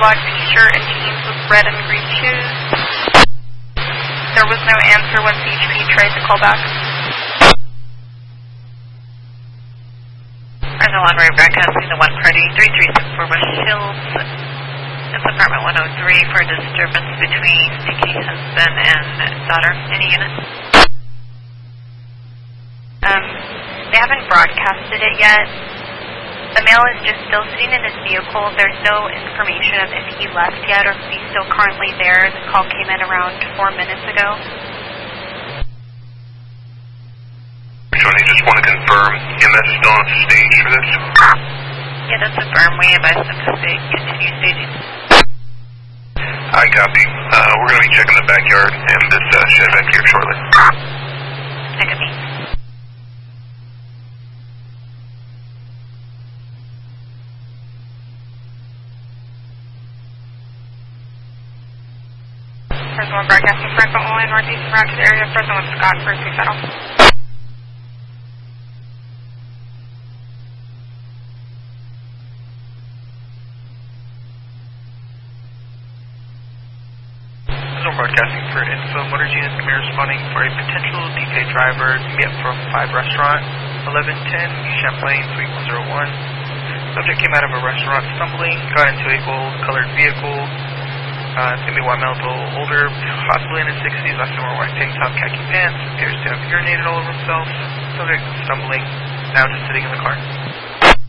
black t-shirt and jeans with red and green shoes. There was no answer when CHP tried to call back. Fresno One, we're broadcasting the 1 party 3364 West Hills. It's apartment 103 for disturbance between Nikki husband and daughter. Any unit? They haven't broadcasted it yet. The male is just still sitting in his vehicle. There's no information of if he left yet or if he's still currently there. The call came in around 4 minutes ago. I just want to confirm, EMS is still on stage for this? Yeah, that's affirmed. We advise them to continue staging. I copy. We're going to be checking the backyard and this shed back here shortly. I copy. Fresno One broadcasting Fresno One, northeast Rapid area, Fresno One Scott, first we settle. Broadcasting for info, motors units can be responding for a potential DK driver to be up from 5 restaurant, 1110 Champlain, Suite 101. Subject came out of a restaurant stumbling, got into a gold-colored vehicle. It's going to be white male, a little older, possibly in his 60s, last time wearing white tank top, khaki pants, appears to have urinated all over himself. Subject stumbling, now just sitting in the car.